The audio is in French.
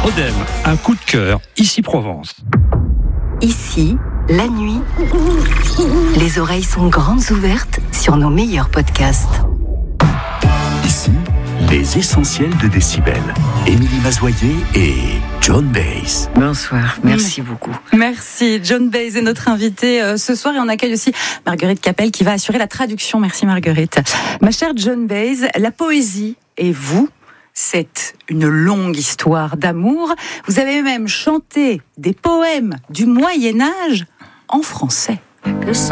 Rodem, un coup de cœur, ici Provence. Ici, la nuit, les oreilles sont grandes ouvertes sur nos meilleurs podcasts. Ici, les essentiels de Décibel. Émilie Mazoyer et John Baez. Bonsoir, merci beaucoup. Merci, John Baez est notre invité ce soir et on accueille aussi Marguerite Capel qui va assurer la traduction. Merci Marguerite. Ma chère John Baez, la poésie et vous, c'est une longue histoire d'amour. Vous avez même chanté des poèmes du Moyen-Âge en français.